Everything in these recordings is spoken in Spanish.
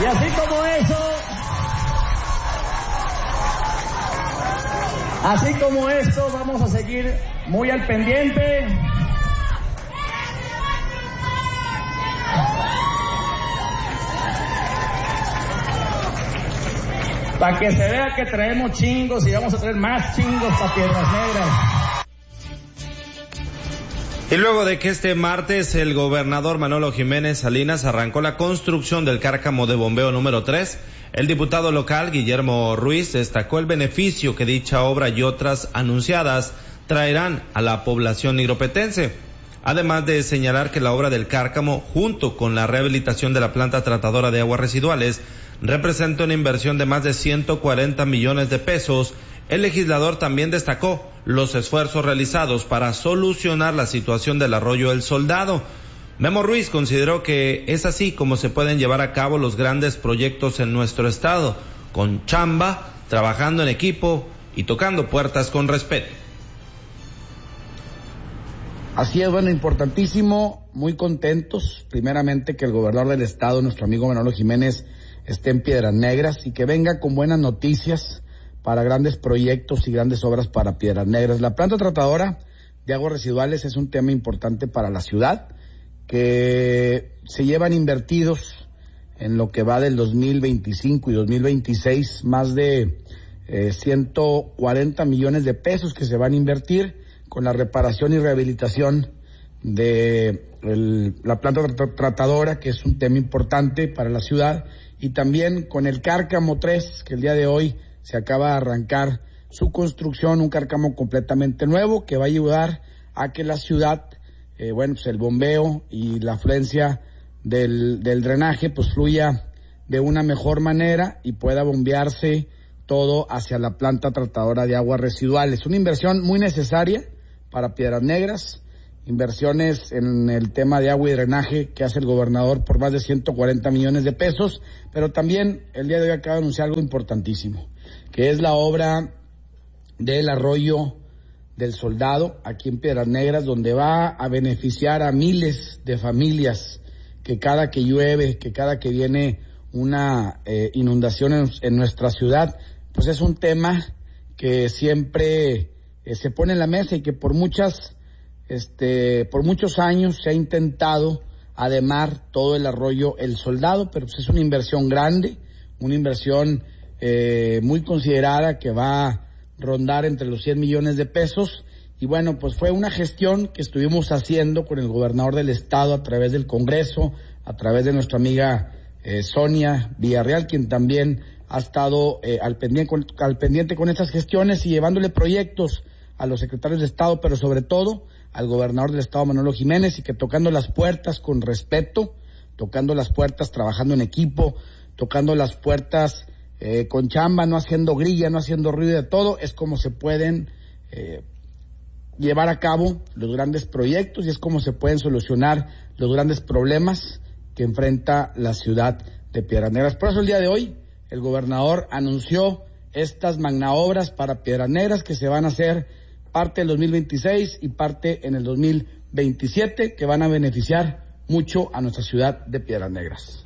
Y así como esto, vamos a seguir muy al pendiente. Para que se vea que traemos chingos y vamos a traer más chingos para Piedras Negras. Y luego de que este martes el gobernador Manolo Jiménez Salinas arrancó la construcción del cárcamo de bombeo número 3, el diputado local Guillermo Ruiz destacó el beneficio que dicha obra y otras anunciadas traerán a la población nigropetense. Además de señalar que la obra del cárcamo, junto con la rehabilitación de la planta tratadora de aguas residuales, representa una inversión de más de 140 millones de pesos, el legislador también destacó los esfuerzos realizados para solucionar la situación del arroyo El Soldado. Memo Ruiz consideró que es así como se pueden llevar a cabo los grandes proyectos en nuestro estado, con chamba, trabajando en equipo y tocando puertas con respeto. Así es, bueno, importantísimo, muy contentos, primeramente que el gobernador del estado, nuestro amigo Manolo Jiménez, esté en Piedras Negras y que venga con buenas noticias para grandes proyectos y grandes obras para Piedras Negras. La planta tratadora de aguas residuales es un tema importante para la ciudad, que se llevan invertidos en lo que va del 2025 y 2026 más de 140 millones de pesos que se van a invertir con la reparación y rehabilitación de la planta tratadora, que es un tema importante para la ciudad, y también con el cárcamo 3, que el día de hoy se acaba de arrancar su construcción, un cárcamo completamente nuevo que va a ayudar a que la ciudad, pues el bombeo y la afluencia del drenaje pues fluya de una mejor manera y pueda bombearse todo hacia la planta tratadora de aguas residuales. Una inversión muy necesaria para Piedras Negras, inversiones en el tema de agua y drenaje que hace el gobernador por más de 140 millones de pesos, pero también el día de hoy acaba de anunciar algo importantísimo, que es la obra del arroyo del Soldado, aquí en Piedras Negras, donde va a beneficiar a miles de familias que cada que llueve, que cada que viene una inundación en nuestra ciudad, pues es un tema que siempre se pone en la mesa y que por muchos años se ha intentado ademar todo el arroyo El Soldado, pero pues es una inversión grande, una inversión muy considerada que va a rondar entre los 100 millones de pesos. Y bueno, pues fue una gestión que estuvimos haciendo con el gobernador del estado a través del Congreso, a través de nuestra amiga Sonia Villarreal, quien también ha estado al pendiente con estas gestiones y llevándole proyectos a los secretarios de Estado, pero sobre todo al gobernador del estado, Manolo Jiménez, y que tocando las puertas con respeto, tocando las puertas trabajando en equipo, tocando las puertas con chamba, no haciendo grilla, no haciendo ruido de todo, es como se pueden llevar a cabo los grandes proyectos y es como se pueden solucionar los grandes problemas que enfrenta la ciudad de Piedras Negras. Por eso el día de hoy el gobernador anunció estas magnaobras para Piedras Negras que se van a hacer parte del 2026 y parte en el 2027, que van a beneficiar mucho a nuestra ciudad de Piedras Negras.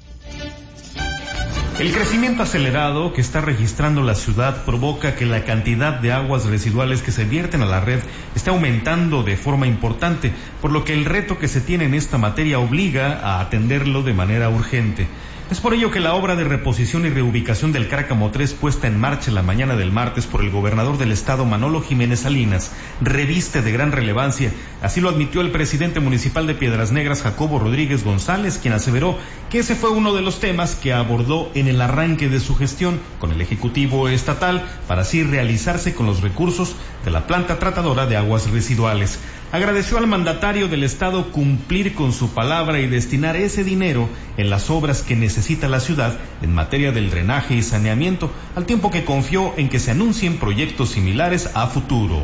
El crecimiento acelerado que está registrando la ciudad provoca que la cantidad de aguas residuales que se vierten a la red esté aumentando de forma importante, por lo que el reto que se tiene en esta materia obliga a atenderlo de manera urgente. Es por ello que la obra de reposición y reubicación del Cárcamo 3 puesta en marcha la mañana del martes por el gobernador del estado Manolo Jiménez Salinas reviste de gran relevancia. Así lo admitió el presidente municipal de Piedras Negras, Jacobo Rodríguez González, quien aseveró que ese fue uno de los temas que abordó en el arranque de su gestión con el Ejecutivo Estatal para así realizarse con los recursos de la planta tratadora de aguas residuales. Agradeció al mandatario del estado cumplir con su palabra y destinar ese dinero en las obras que necesita la ciudad en materia del drenaje y saneamiento, al tiempo que confió en que se anuncien proyectos similares a futuro.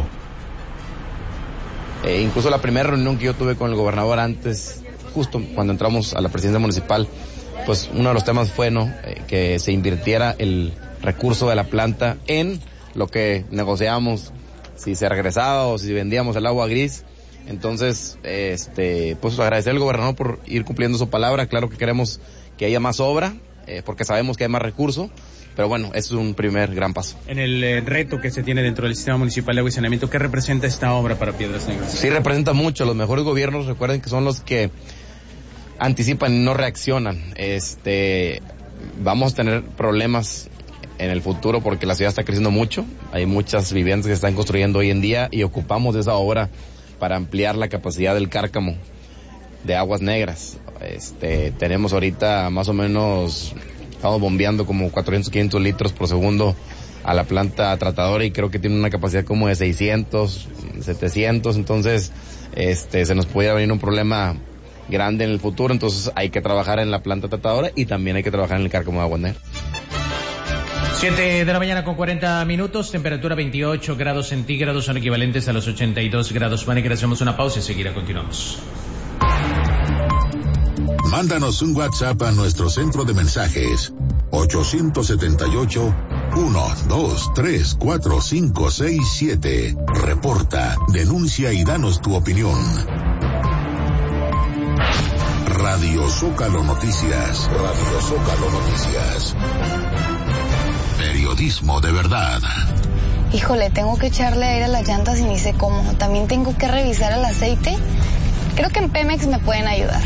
Incluso la primera reunión que yo tuve con el gobernador antes, justo cuando entramos a la presidencia municipal, pues uno de los temas fue que se invirtiera el recurso de la planta en lo que negociamos, si se regresaba o si vendíamos el agua gris. Entonces, pues agradecer al gobernador por ir cumpliendo su palabra. Claro que queremos que haya más obra, porque sabemos que hay más recursos, pero bueno, es un primer gran paso. En el reto que se tiene dentro del Sistema Municipal de Agua y Saneamiento, ¿qué representa esta obra para Piedras Negras? Sí, representa mucho. Los mejores gobiernos, recuerden que son los que anticipan y no reaccionan. Vamos a tener problemas en el futuro porque la ciudad está creciendo mucho. Hay muchas viviendas que se están construyendo hoy en día y ocupamos esa obra para ampliar la capacidad del cárcamo de Aguas Negras. Tenemos ahorita más o menos, estamos bombeando como 400, 500 litros por segundo a la planta tratadora y creo que tiene una capacidad como de 600, 700, entonces se nos puede venir un problema grande en el futuro, entonces hay que trabajar en la planta tratadora y también hay que trabajar en el cárcamo de Aguas Negras. 7 de la mañana con 40 minutos, temperatura 28 grados centígrados, son equivalentes a los 82 grados Fahrenheit. Hacemos una pausa y seguida continuamos. Mándanos un WhatsApp a nuestro centro de mensajes 878-123-4567. Reporta, denuncia y danos tu opinión. Radio Zócalo Noticias. Radio Zócalo Noticias. Periodismo de verdad. Híjole, tengo que echarle aire a las llantas y ni sé cómo. También tengo que revisar el aceite. Creo que en Pemex me pueden ayudar.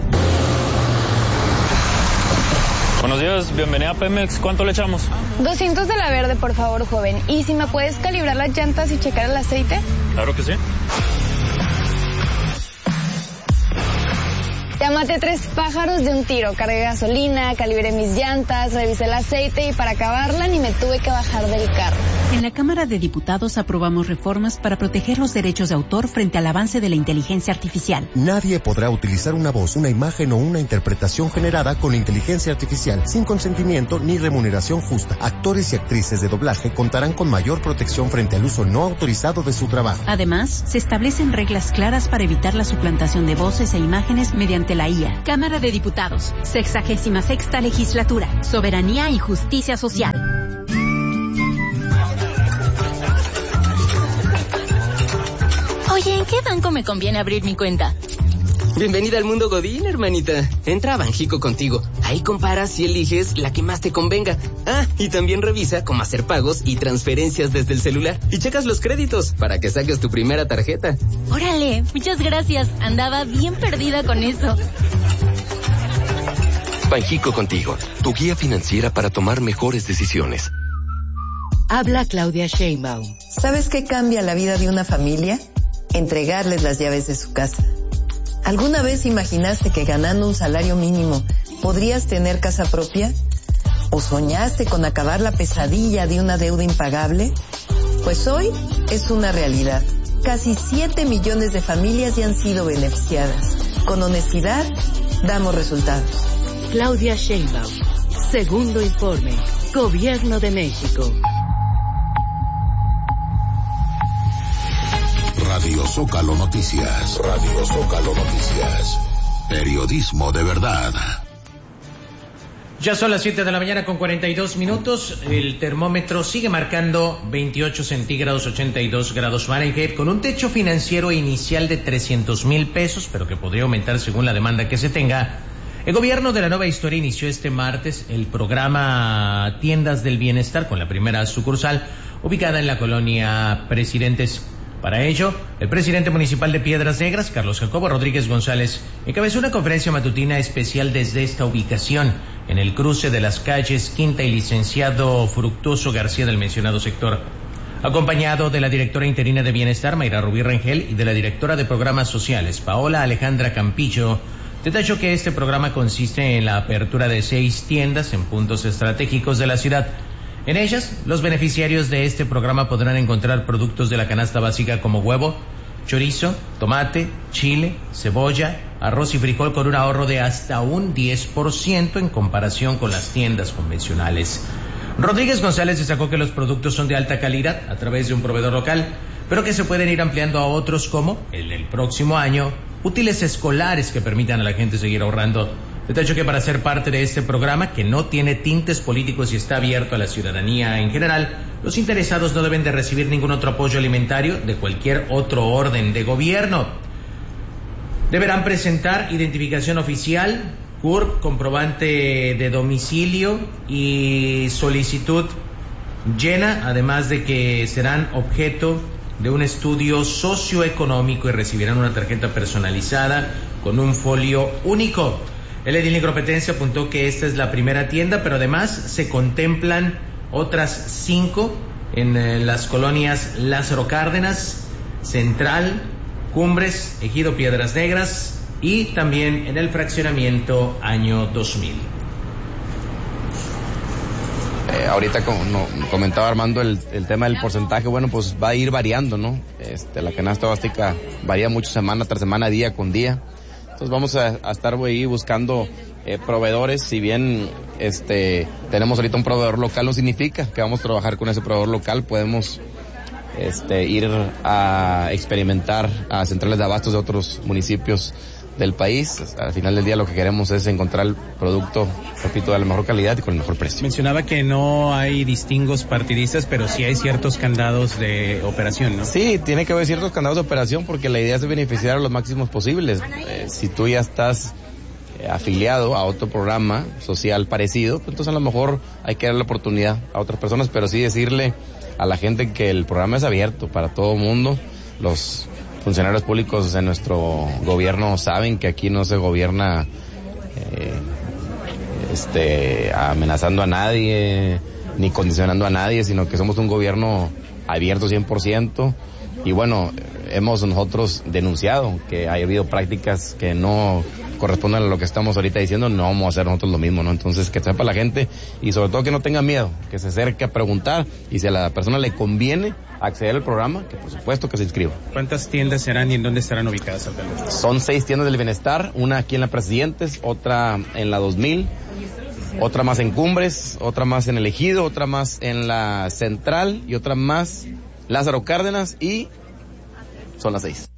Buenos días, bienvenida a Pemex. ¿Cuánto le echamos? 200 de la verde, por favor, joven. ¿Y si me puedes calibrar las llantas y checar el aceite? Claro que sí. Ya maté 3 pájaros de un tiro. Cargué gasolina, calibré mis llantas, revisé el aceite y para acabarla ni me tuve que bajar del carro. En la Cámara de Diputados aprobamos reformas para proteger los derechos de autor frente al avance de la inteligencia artificial. Nadie podrá utilizar una voz, una imagen o una interpretación generada con inteligencia artificial sin consentimiento ni remuneración justa. Actores y actrices de doblaje contarán con mayor protección frente al uso no autorizado de su trabajo. Además, se establecen reglas claras para evitar la suplantación de voces e imágenes mediante la IA. Cámara de Diputados, 66ª Legislatura, Soberanía y Justicia Social. Oye, ¿en qué banco me conviene abrir mi cuenta? Bienvenida al mundo Godín, hermanita. Entra a Banjico Contigo. Ahí comparas y eliges la que más te convenga. Ah, y también revisa cómo hacer pagos y transferencias desde el celular. Y checas los créditos para que saques tu primera tarjeta. Órale, muchas gracias. Andaba bien perdida con eso. Banjico Contigo, tu guía financiera para tomar mejores decisiones. Habla Claudia Sheinbaum. ¿Sabes qué cambia la vida de una familia? Entregarles las llaves de su casa. ¿Alguna vez imaginaste que ganando un salario mínimo podrías tener casa propia? ¿O soñaste con acabar la pesadilla de una deuda impagable? Pues hoy es una realidad. Casi 7 millones de familias ya han sido beneficiadas. Con honestidad, damos resultados. Claudia Sheinbaum. Segundo informe. Gobierno de México. Radio Zócalo Noticias. Radio Zócalo Noticias. Periodismo de verdad. Ya son las 7 de la mañana con 42 minutos. El termómetro sigue marcando 28 centígrados, 82 grados Fahrenheit, con un techo financiero inicial de 300,000 pesos, pero que podría aumentar según la demanda que se tenga. El gobierno de la Nueva Historia inició este martes el programa Tiendas del Bienestar con la primera sucursal ubicada en la colonia Presidentes. Para ello, el presidente municipal de Piedras Negras, Carlos Jacobo Rodríguez González, encabezó una conferencia matutina especial desde esta ubicación, en el cruce de las calles Quinta y Licenciado Fructuoso García del mencionado sector. Acompañado de la directora interina de Bienestar, Mayra Rubí Rangel, y de la directora de Programas Sociales, Paola Alejandra Campillo, detalló que este programa consiste en la apertura de 6 tiendas en puntos estratégicos de la ciudad. En ellas, los beneficiarios de este programa podrán encontrar productos de la canasta básica como huevo, chorizo, tomate, chile, cebolla, arroz y frijol con un ahorro de hasta un 10% en comparación con las tiendas convencionales. Rodríguez González destacó que los productos son de alta calidad a través de un proveedor local, pero que se pueden ir ampliando a otros como, en el próximo año, útiles escolares que permitan a la gente seguir ahorrando. Detalló que para ser parte de este programa, que no tiene tintes políticos y está abierto a la ciudadanía en general, los interesados no deben de recibir ningún otro apoyo alimentario de cualquier otro orden de gobierno. Deberán presentar identificación oficial, CURP, comprobante de domicilio y solicitud llena, además de que serán objeto de un estudio socioeconómico y recibirán una tarjeta personalizada con un folio único. El edil Nigropetense apuntó que esta es la primera tienda, pero además se contemplan otras 5 en las colonias Lázaro Cárdenas, Central, Cumbres, Ejido Piedras Negras y también en el fraccionamiento Año 2000. Ahorita como comentaba Armando el tema del porcentaje, bueno, pues va a ir variando, ¿no? La canasta básica varía mucho semana tras semana, día con día. Entonces vamos a estar ahí buscando proveedores. Si bien tenemos ahorita un proveedor local, no significa que vamos a trabajar con ese proveedor local. Podemos ir a experimentar a centrales de abastos de otros municipios del país. Al final del día lo que queremos es encontrar el producto, repito, de la mejor calidad y con el mejor precio. Mencionaba que no hay distingos partidistas, pero sí hay ciertos candados de operación, ¿no? Sí, tiene que haber ciertos candados de operación porque la idea es beneficiar a los máximos posibles. Si tú ya estás afiliado a otro programa social parecido, pues entonces a lo mejor hay que dar la oportunidad a otras personas, pero sí decirle a la gente que el programa es abierto para todo el mundo. Los funcionarios públicos de nuestro gobierno saben que aquí no se gobierna amenazando a nadie ni condicionando a nadie, sino que somos un gobierno abierto 100%. Y bueno, hemos nosotros denunciado que ha habido prácticas que no corresponden a lo que estamos ahorita diciendo. No vamos a hacer nosotros lo mismo, ¿no? Entonces que sepa la gente y sobre todo que no tenga miedo, que se acerque a preguntar y si a la persona le conviene acceder al programa, que por supuesto que se inscriba. ¿Cuántas tiendas serán y en dónde estarán ubicadas, alcalde? Son 6 tiendas del bienestar, una aquí en la Presidentes, otra en la 2000, otra más en Cumbres, otra más en el Ejido, otra más en la Central y otra más Lázaro Cárdenas, y son las 6.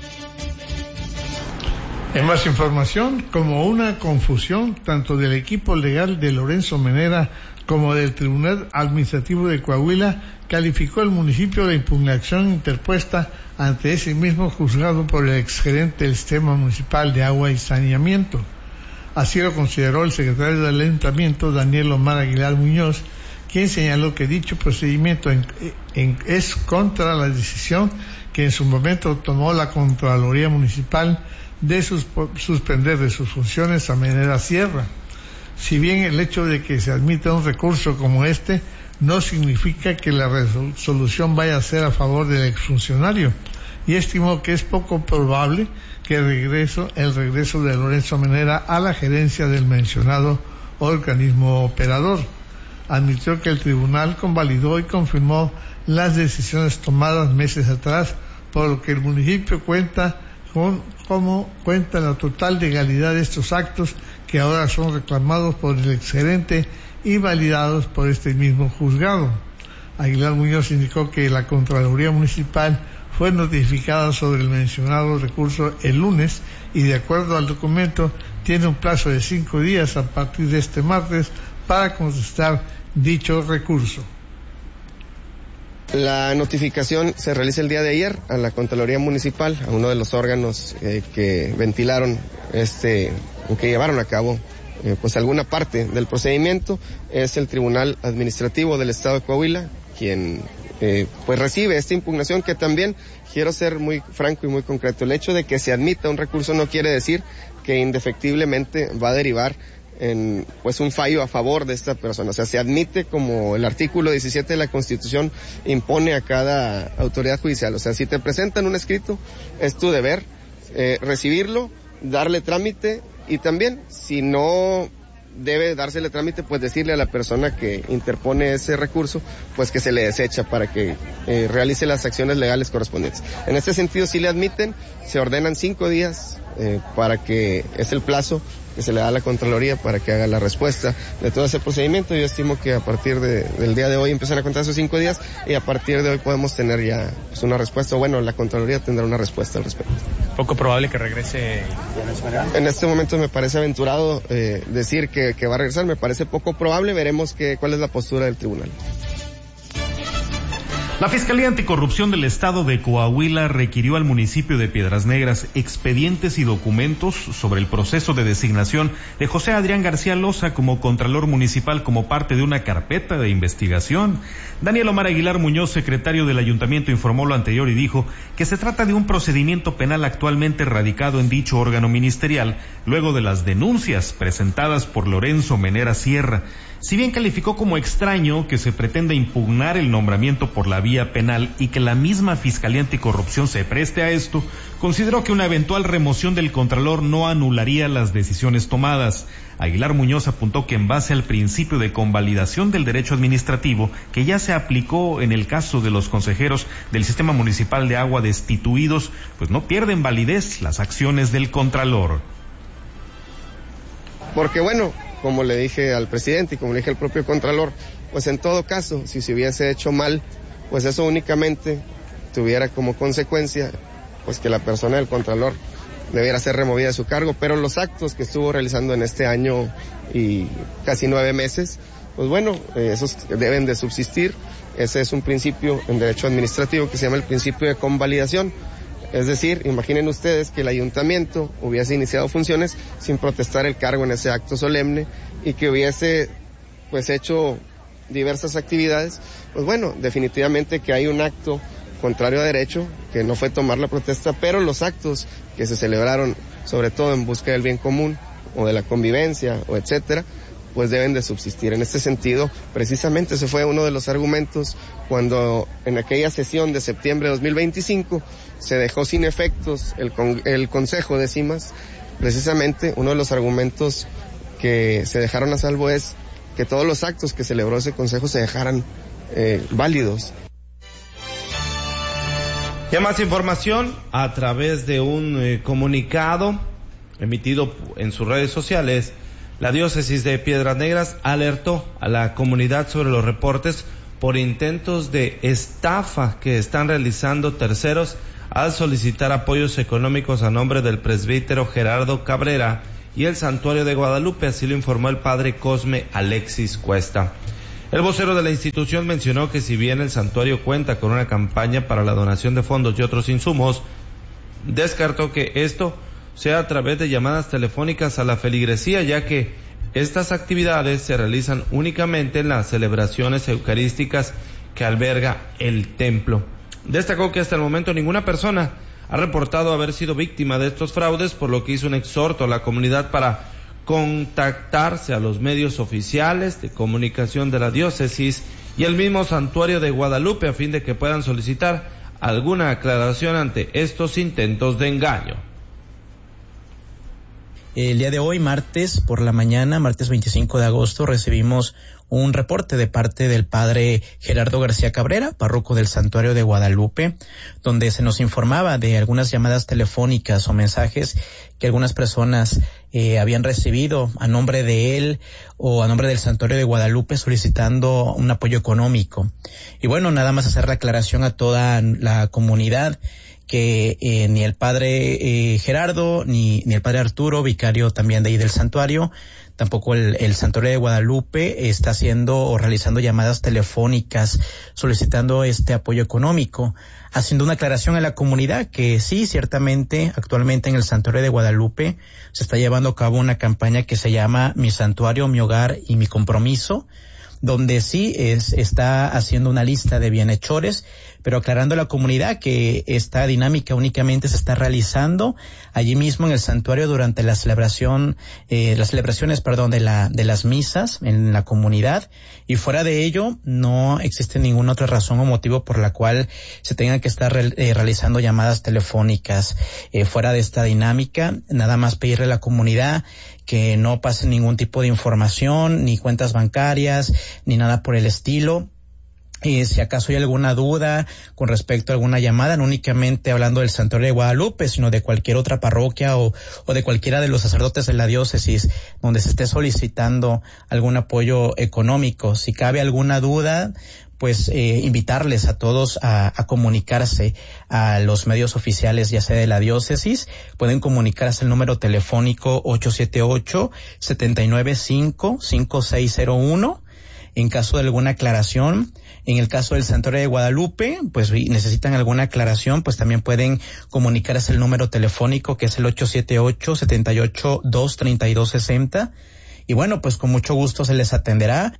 En más información, como una confusión tanto del equipo legal de Lorenzo Menera como del Tribunal Administrativo de Coahuila, calificó el municipio de impugnación interpuesta ante ese mismo juzgado por el exgerente del Sistema Municipal de Agua y Saneamiento. Así lo consideró el secretario del Ayuntamiento, Daniel Omar Aguilar Muñoz, quien señaló que dicho procedimiento es contra la decisión que en su momento tomó la Contraloría Municipal de suspender de sus funciones a Menera Sierra. Si bien el hecho de que se admita un recurso como este no significa que la resolución vaya a ser a favor del exfuncionario, y estimó que es poco probable que el regreso de Lorenzo Menera a la gerencia del mencionado organismo operador. Admitió que el tribunal convalidó y confirmó las decisiones tomadas meses atrás, por lo que el municipio cuenta la total legalidad de estos actos que ahora son reclamados por el exgerente y validados por este mismo juzgado. Aguilar Muñoz indicó que la Contraloría Municipal fue notificada sobre el mencionado recurso el lunes y, de acuerdo al documento, tiene un plazo de 5 días a partir de este martes para contestar dicho recurso. La notificación se realiza el día de ayer a la Contraloría Municipal, a uno de los órganos que ventilaron que llevaron a cabo pues alguna parte del procedimiento. Es el Tribunal Administrativo del Estado de Coahuila quien pues recibe esta impugnación, que también quiero ser muy franco y muy concreto. El hecho de que se admita un recurso no quiere decir que indefectiblemente va a derivar en pues un fallo a favor de esta persona. O sea, se admite como el artículo 17 de la Constitución impone a cada autoridad judicial. O sea, si te presentan un escrito, es tu deber recibirlo, darle trámite, y también, si no debe dársele trámite, pues decirle a la persona que interpone ese recurso, pues que se le desecha para que realice las acciones legales correspondientes. En este sentido, si le admiten, se ordenan 5 días para que es el plazo que se le da a la Contraloría para que haga la respuesta de todo ese procedimiento. Yo estimo que a partir del día de hoy empiezan a contar esos 5 días y a partir de hoy podemos tener ya pues, una respuesta. Bueno, la Contraloría tendrá una respuesta al respecto. ¿Poco probable que regrese? En este momento me parece aventurado decir que va a regresar, me parece poco probable. Veremos cuál es la postura del tribunal. La Fiscalía Anticorrupción del Estado de Coahuila requirió al municipio de Piedras Negras expedientes y documentos sobre el proceso de designación de José Adrián García Loza como Contralor Municipal como parte de una carpeta de investigación. Daniel Omar Aguilar Muñoz, secretario del Ayuntamiento, informó lo anterior y dijo que se trata de un procedimiento penal actualmente radicado en dicho órgano ministerial, luego de las denuncias presentadas por Lorenzo Menera Sierra. Si bien calificó como extraño que se pretenda impugnar el nombramiento por la vía penal y que la misma Fiscalía Anticorrupción se preste a esto, consideró que una eventual remoción del Contralor no anularía las decisiones tomadas. Aguilar Muñoz apuntó que en base al principio de convalidación del derecho administrativo que ya se aplicó en el caso de los consejeros del Sistema Municipal de Agua destituidos, pues no pierden validez las acciones del Contralor. Porque bueno, como le dije al presidente y como le dije al propio Contralor, pues en todo caso, si se hubiese hecho mal, pues eso únicamente tuviera como consecuencia pues que la persona del Contralor debiera ser removida de su cargo, pero los actos que estuvo realizando en este año y casi 9 meses, pues bueno, esos deben de subsistir. Ese es un principio en derecho administrativo que se llama el principio de convalidación. Es decir, imaginen ustedes que el ayuntamiento hubiese iniciado funciones sin protestar el cargo en ese acto solemne y que hubiese pues hecho diversas actividades, pues bueno, definitivamente que hay un acto contrario a derecho, que no fue tomar la protesta, pero los actos que se celebraron, sobre todo en busca del bien común o de la convivencia o etcétera, pues deben de subsistir. En este sentido, precisamente ese fue uno de los argumentos cuando en aquella sesión de septiembre de 2025 se dejó sin efectos el Consejo de Cimas. Precisamente uno de los argumentos que se dejaron a salvo es que todos los actos que celebró ese Consejo se dejaran válidos. Ya más información a través de un comunicado emitido en sus redes sociales. La diócesis de Piedras Negras alertó a la comunidad sobre los reportes por intentos de estafa que están realizando terceros al solicitar apoyos económicos a nombre del presbítero Gerardo Cabrera y el Santuario de Guadalupe, así lo informó el padre Cosme Alexis Cuesta. El vocero de la institución mencionó que si bien el santuario cuenta con una campaña para la donación de fondos y otros insumos, descartó que esto sea a través de llamadas telefónicas a la feligresía, ya que estas actividades se realizan únicamente en las celebraciones eucarísticas que alberga el templo. Destacó que hasta el momento ninguna persona ha reportado haber sido víctima de estos fraudes, por lo que hizo un exhorto a la comunidad para contactarse a los medios oficiales de comunicación de la diócesis y el mismo Santuario de Guadalupe a fin de que puedan solicitar alguna aclaración ante estos intentos de engaño. El día de hoy, martes por la mañana, martes 25 de agosto, recibimos un reporte de parte del padre Gerardo García Cabrera, párroco del Santuario de Guadalupe, donde se nos informaba de algunas llamadas telefónicas o mensajes que algunas personas habían recibido a nombre de él o a nombre del Santuario de Guadalupe solicitando un apoyo económico. Y bueno, nada más hacer la aclaración a toda la comunidad que ni el padre Gerardo ni el padre Arturo, vicario también de ahí del santuario, tampoco el Santuario de Guadalupe está haciendo o realizando llamadas telefónicas solicitando este apoyo económico, haciendo una aclaración a la comunidad que sí, ciertamente, actualmente en el Santuario de Guadalupe se está llevando a cabo una campaña que se llama Mi Santuario, Mi Hogar y Mi Compromiso, donde sí está haciendo una lista de bienhechores, pero aclarando a la comunidad que esta dinámica únicamente se está realizando allí mismo en el santuario durante la celebraciones de las misas en la comunidad, y fuera de ello no existe ninguna otra razón o motivo por la cual se tengan que estar realizando llamadas telefónicas. Fuera de esta dinámica, nada más pedirle a la comunidad que no pase ningún tipo de información, ni cuentas bancarias, ni nada por el estilo. Si acaso hay alguna duda con respecto a alguna llamada, no únicamente hablando del Santuario de Guadalupe, sino de cualquier otra parroquia o de cualquiera de los sacerdotes de la diócesis donde se esté solicitando algún apoyo económico. Si cabe alguna duda, pues invitarles a todos a comunicarse a los medios oficiales, ya sea de la diócesis. Pueden comunicarse al número telefónico 878-795-5601. en caso de alguna aclaración. En el caso del Santuario de Guadalupe, pues necesitan alguna aclaración, pues también pueden comunicarse el número telefónico que es el 878-782-3260. Y bueno, pues con mucho gusto se les atenderá.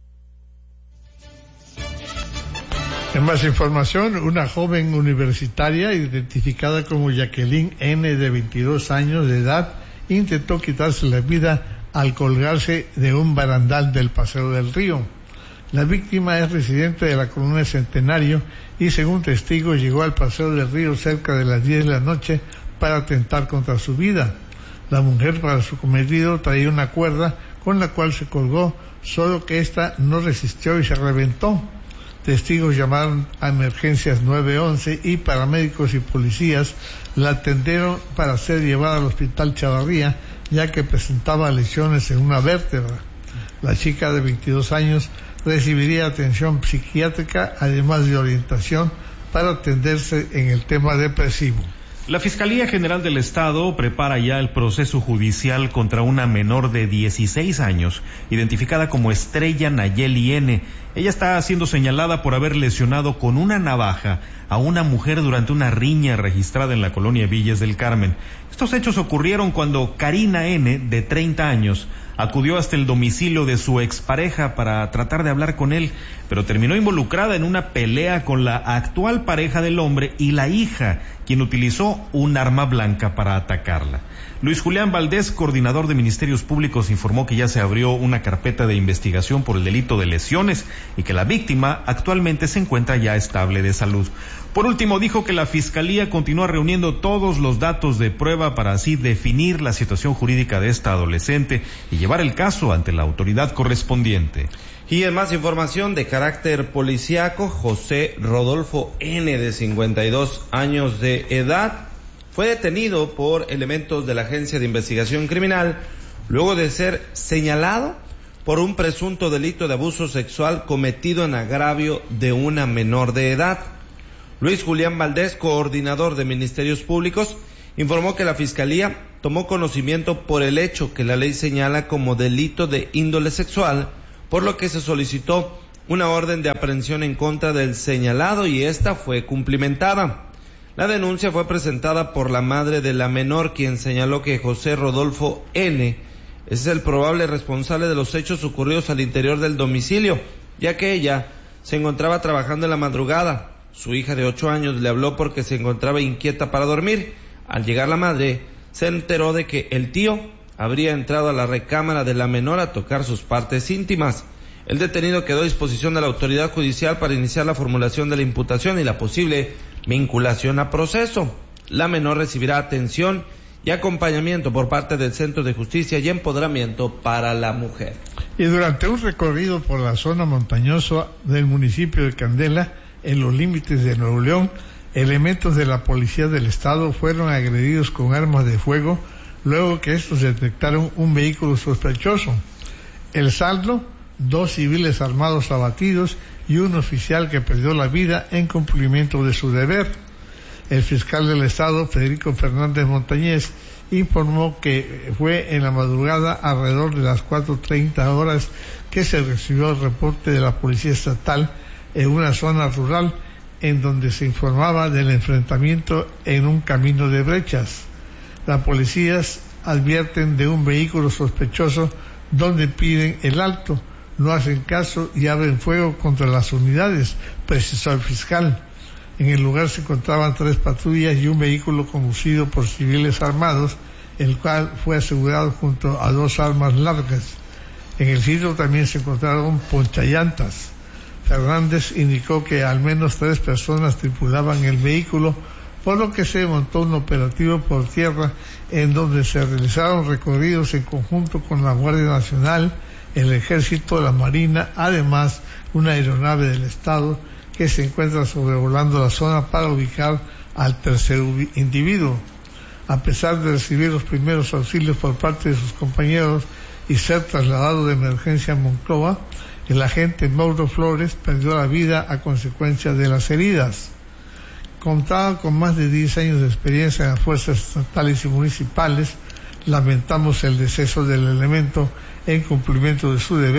En más información, una joven universitaria identificada como Jacqueline N. de 22 años de edad intentó quitarse la vida al colgarse de un barandal del Paseo del Río. La víctima es residente de la Colonia Centenario y según testigos llegó al Paseo del Río cerca de las 10 de la noche para atentar contra su vida. La mujer para su cometido traía una cuerda con la cual se colgó, solo que ésta no resistió y se reventó. Testigos llamaron a emergencias 911 y paramédicos y policías la atendieron para ser llevada al Hospital Chavarría, ya que presentaba lesiones en una vértebra. La chica de 22 años recibiría atención psiquiátrica, además de orientación para atenderse en el tema depresivo. La Fiscalía General del Estado prepara ya el proceso judicial contra una menor de 16 años, identificada como Estrella Nayeli N. Ella está siendo señalada por haber lesionado con una navaja a una mujer durante una riña registrada en la colonia Villas del Carmen. Estos hechos ocurrieron cuando Karina N., de 30 años, acudió hasta el domicilio de su expareja para tratar de hablar con él, pero terminó involucrada en una pelea con la actual pareja del hombre y la hija, quien utilizó un arma blanca para atacarla. Luis Julián Valdés, coordinador de Ministerios Públicos, informó que ya se abrió una carpeta de investigación por el delito de lesiones y que la víctima actualmente se encuentra ya estable de salud. Por último, dijo que la Fiscalía continúa reuniendo todos los datos de prueba para así definir la situación jurídica de esta adolescente y llevar el caso ante la autoridad correspondiente. Y en más información de carácter policiaco, José Rodolfo N., de 52 años de edad, fue detenido por elementos de la Agencia de Investigación Criminal luego de ser señalado por un presunto delito de abuso sexual cometido en agravio de una menor de edad. Luis Julián Valdés, coordinador de Ministerios Públicos, informó que la Fiscalía tomó conocimiento por el hecho que la ley señala como delito de índole sexual, por lo que se solicitó una orden de aprehensión en contra del señalado y esta fue cumplimentada. La denuncia fue presentada por la madre de la menor, quien señaló que José Rodolfo N. es el probable responsable de los hechos ocurridos al interior del domicilio, ya que ella se encontraba trabajando en la madrugada. Su hija de 8 años le habló porque se encontraba inquieta para dormir. Al llegar la madre, se enteró de que el tío habría entrado a la recámara de la menor a tocar sus partes íntimas. El detenido quedó a disposición de la autoridad judicial para iniciar la formulación de la imputación y la posible vinculación a proceso. La menor recibirá atención y acompañamiento por parte del Centro de Justicia y Empoderamiento para la Mujer. Y durante un recorrido por la zona montañosa del municipio de Candela, en los límites de Nuevo León, elementos de la Policía del Estado fueron agredidos con armas de fuego luego que estos detectaron un vehículo sospechoso. El saldo: 2 civiles armados abatidos y un oficial que perdió la vida en cumplimiento de su deber. El fiscal del Estado, Federico Fernández Montañez, informó que fue en la madrugada alrededor de las 4:30 horas que se recibió el reporte de la Policía Estatal en una zona rural en donde se informaba del enfrentamiento en un camino de brechas. Las policías advierten de un vehículo sospechoso donde piden el alto, no hacen caso y abren fuego contra las unidades, precisó el fiscal. En el lugar se encontraban 3 patrullas y un vehículo conducido por civiles armados, el cual fue asegurado junto a 2 armas largas. En el sitio también se encontraron ponchallantas. Fernández indicó que al menos 3 personas tripulaban el vehículo, por lo que se montó un operativo por tierra en donde se realizaron recorridos en conjunto con la Guardia Nacional, el Ejército, la Marina, además una aeronave del Estado que se encuentra sobrevolando la zona para ubicar al tercer individuo. A pesar de recibir los primeros auxilios por parte de sus compañeros y ser trasladado de emergencia a Monclova, el agente Mauro Flores perdió la vida a consecuencia de las heridas. Contaba con más de 10 años de experiencia en las fuerzas estatales y municipales. Lamentamos el deceso del elemento en cumplimiento de su deber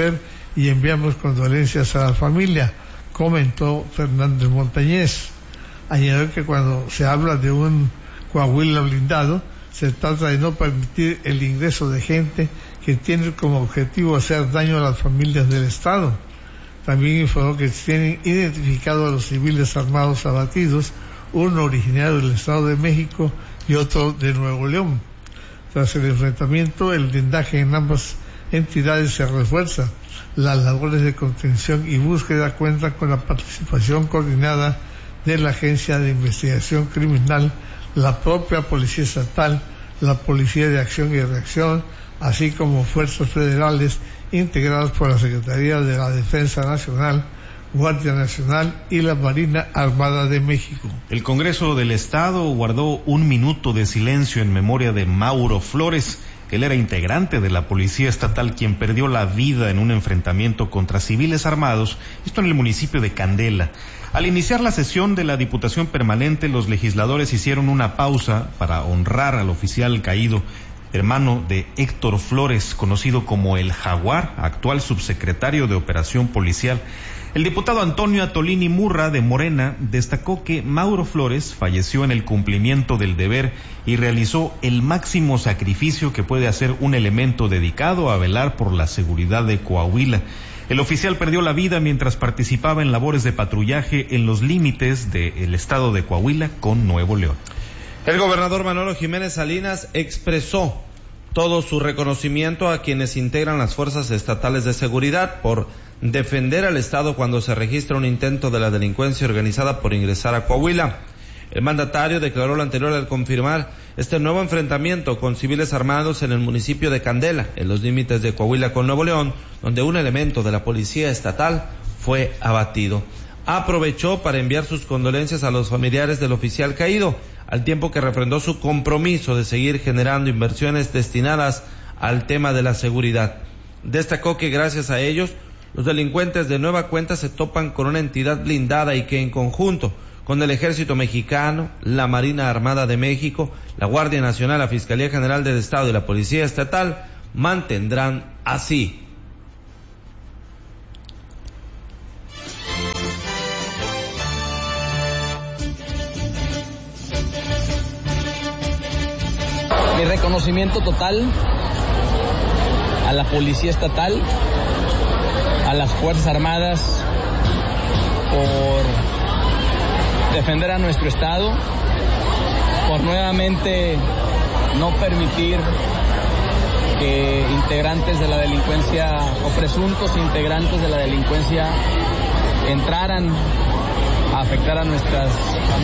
y enviamos condolencias a la familia, comentó Fernández Montañez. Añadió que cuando se habla de un Coahuila blindado, se trata de no permitir el ingreso de gente que tiene como objetivo hacer daño a las familias del Estado. También informó que tienen identificado a los civiles armados abatidos, uno originario del Estado de México y otro de Nuevo León. Tras el enfrentamiento, el blindaje en ambas entidades se refuerza. Las labores de contención y búsqueda cuentan con la participación coordinada de la Agencia de Investigación Criminal, la propia Policía Estatal, la Policía de Acción y Reacción, así como fuerzas federales integradas por la Secretaría de la Defensa Nacional, Guardia Nacional y la Marina Armada de México. El Congreso del Estado guardó 1 minuto de silencio en memoria de Mauro Flores. Él era integrante de la Policía Estatal quien perdió la vida en un enfrentamiento contra civiles armados, esto en el municipio de Candela. Al iniciar la sesión de la Diputación Permanente, los legisladores hicieron una pausa para honrar al oficial caído, hermano de Héctor Flores, conocido como el Jaguar, actual subsecretario de Operación Policial. El diputado Antonio Atolini Murra, de Morena, destacó que Mauro Flores falleció en el cumplimiento del deber y realizó el máximo sacrificio que puede hacer un elemento dedicado a velar por la seguridad de Coahuila. El oficial perdió la vida mientras participaba en labores de patrullaje en los límites del estado de Coahuila con Nuevo León. El gobernador Manolo Jiménez Salinas expresó todo su reconocimiento a quienes integran las fuerzas estatales de seguridad por defender al Estado cuando se registra un intento de la delincuencia organizada por ingresar a Coahuila. El mandatario declaró lo anterior al confirmar este nuevo enfrentamiento con civiles armados en el municipio de Candela, en los límites de Coahuila con Nuevo León, donde un elemento de la policía estatal fue abatido. Aprovechó para enviar sus condolencias a los familiares del oficial caído, al tiempo que refrendó su compromiso de seguir generando inversiones destinadas al tema de la seguridad. Destacó que gracias a ellos, los delincuentes de nueva cuenta se topan con una entidad blindada y que en conjunto con el Ejército Mexicano, la Marina Armada de México, la Guardia Nacional, la Fiscalía General del Estado y la Policía Estatal mantendrán así. Mi reconocimiento total a la Policía Estatal, a las Fuerzas Armadas por defender a nuestro Estado, por nuevamente no permitir que integrantes de la delincuencia o presuntos integrantes de la delincuencia entraran a afectar a nuestras